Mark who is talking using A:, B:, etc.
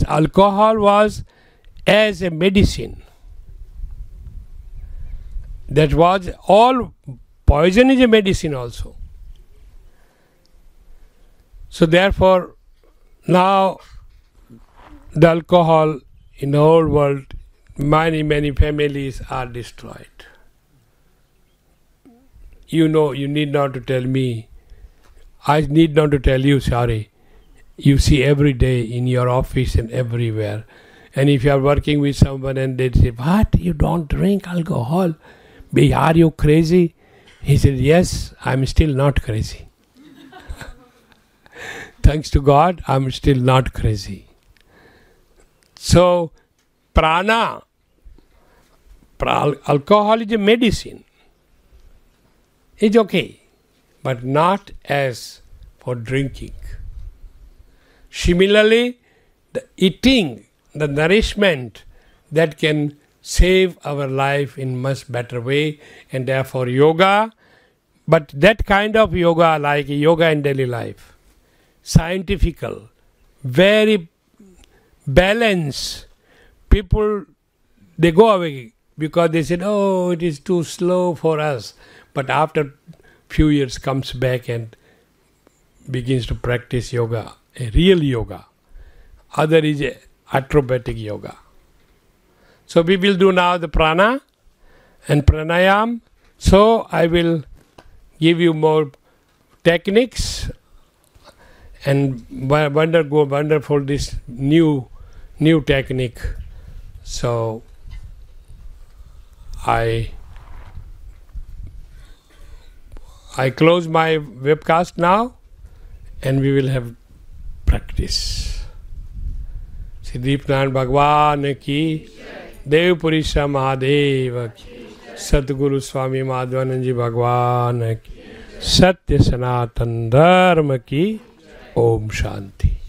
A: alcohol was as a medicine. That was all. Poison is a medicine also. So therefore, now the alcohol in the whole world, many families are destroyed. You know, you need not to tell me. I need not to tell you, sorry. You see every day in your office and everywhere. And if you are working with someone and they say, what, you don't drink alcohol? Are you crazy? He said, yes, I'm still not crazy. Thanks to God, I'm still not crazy. So, prana, alcohol is a medicine. It's okay, but not as for drinking. Similarly, the eating, the nourishment that can save our life in much better way, and therefore yoga, but that kind of yoga like yoga in daily life, scientifical, very balanced. People, they go away because they said, oh, it is too slow for us. But after few years comes back and begins to practice yoga, a real yoga. Other is a acrobatic yoga. So we will do now the prana and pranayam. So I will give you more techniques and wonderful this new technique. So I close my webcast now and we will have practice. Siddhipnan Bhagwan ki, Dev Purisha Mahadev ki, Satguru Swami Madhvanand Ji Bhagwan ki, Satya Sanatan Dharma ki, Om Shanti.